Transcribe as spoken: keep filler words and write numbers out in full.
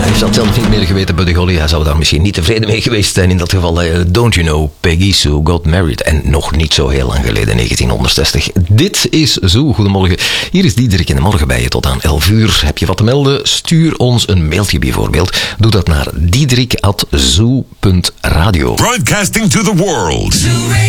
heeft dat zelf niet meer geweten, Buddy Holly. Hij zou daar misschien niet tevreden mee geweest zijn in dat geval. Uh, Don't You Know, Peggy Sue Got Married. En nog niet zo heel lang geleden, negentienhonderdzestig. Dit is Zoo. Goedemorgen. Hier is Diederik in de morgen bij je tot aan elf uur. Heb je wat te melden? Stuur ons een mailtje bijvoorbeeld. Doe dat naar diederik at zoo punt radio. Broadcasting to the world.